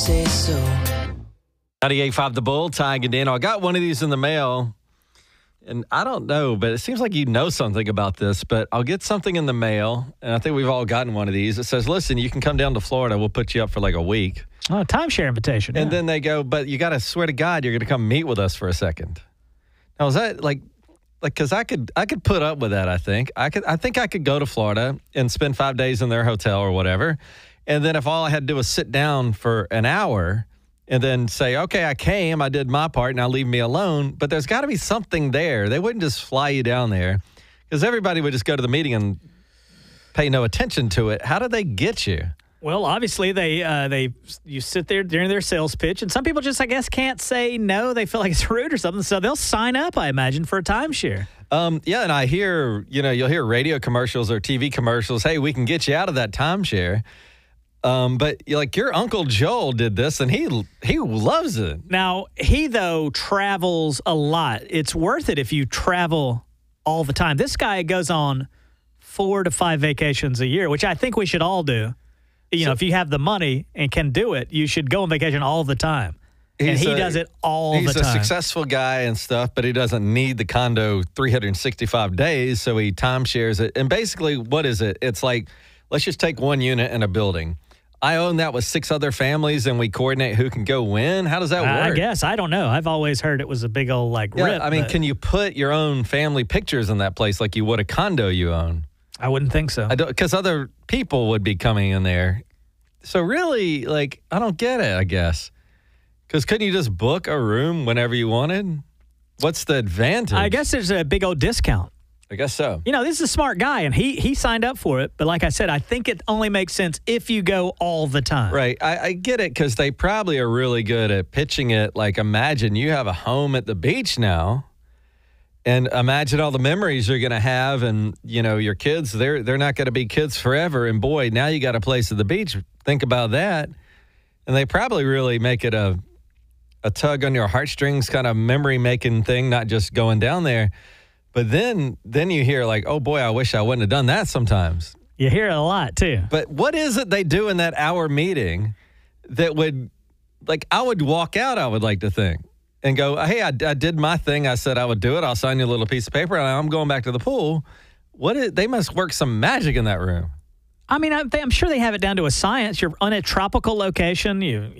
Say so. 98.5 The Bull, Ty and Daniel. I got one of these in the mail, and I don't know, but it seems like you know something about this, but I'll get something in the mail, and I think we've all gotten one of these. It says, listen, you can come down to Florida. We'll put you up for like a week. Oh, timeshare invitation. And then they go, but you got to swear to God you're going to come meet with us for a second. Now, is that like because I could put up with that, I think. I think I could go to Florida and spend 5 days in their hotel or whatever. And then if all I had to do was sit down for an hour and then say, okay, I came, I did my part, now leave me alone. But there's got to be something there. They wouldn't just fly you down there because everybody would just go to the meeting and pay no attention to it. How do they get you? Well, obviously, you sit there during their sales pitch, and some people just, I guess, can't say no. They feel like it's rude or something, so they'll sign up, I imagine, for a timeshare. Yeah, and I hear, you'll hear radio commercials or TV commercials, hey, we can get you out of that timeshare. But like your Uncle Joel did this, and he loves it. Now, he, though, travels a lot. It's worth it if you travel all the time. This guy goes on 4 to 5 vacations a year, which I think we should all do. If you have the money and can do it, you should go on vacation all the time. And he does it all the time. He's a successful guy and stuff, but he doesn't need the condo 365 days, so he timeshares it. And basically, what is it? It's like, let's just take one unit in a building. I own that with 6 other families, and we coordinate who can go when? How does that work? I guess. I don't know. I've always heard it was a big old, rip. I mean, can you put your own family pictures in that place like you would a condo you own? I wouldn't think so. Because other people would be coming in there. So really, I don't get it, I guess. Because couldn't you just book a room whenever you wanted? What's the advantage? I guess there's a big old discount. I guess so. This is a smart guy, and he signed up for it. But like I said, I think it only makes sense if you go all the time. Right. I get it because they probably are really good at pitching it. Like, imagine you have a home at the beach now. And imagine all the memories you're going to have, and your kids, they're not going to be kids forever. And boy, now you got a place at the beach. Think about that. And they probably really make it a tug on your heartstrings kind of memory making thing, not just going down there. But then you hear oh boy, I wish I wouldn't have done that sometimes. You hear it a lot too. But what is it they do in that hour meeting that would I would walk out, I would like to think. And go, hey, I did my thing. I said I would do it. I'll sign you a little piece of paper, and I'm going back to the pool. They must work some magic in that room. I mean, I'm sure they have it down to a science. You're on a tropical location.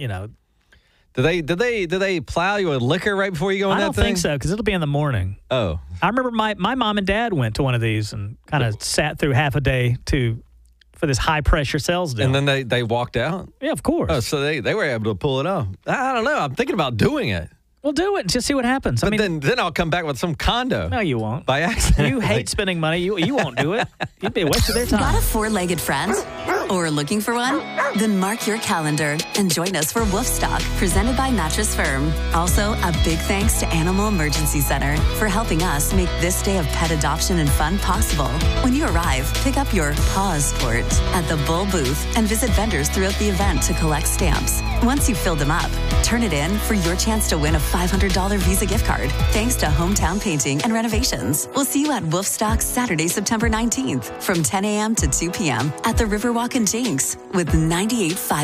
Do they plow you with liquor right before you go in that thing? I don't think so, because it'll be in the morning. Oh. I remember my mom and dad went to one of these and kind of sat through half a day for this high-pressure sales deal. And then they walked out? Yeah, of course. Oh, so they were able to pull it off. I don't know. I'm thinking about doing it. We'll do it and just see what happens. But then I'll come back with some condo. No, you won't. By accident. You hate spending money. You won't do it. You'd be a waste of their time. Got a 4-legged friend? Or looking for one? Then mark your calendar and join us for Wolfstock, presented by Mattress Firm. Also, a big thanks to Animal Emergency Center for helping us make this day of pet adoption and fun possible. When you arrive, pick up your Paws Sport at the Bull booth and visit vendors throughout the event to collect stamps. Once you've filled them up, turn it in for your chance to win a $500 Visa gift card, thanks to Hometown Painting and Renovations. We'll see you at Wolfstock Saturday, September 19th from 10 a.m. to 2 p.m. at the Riverwalk in Jinx with 98.5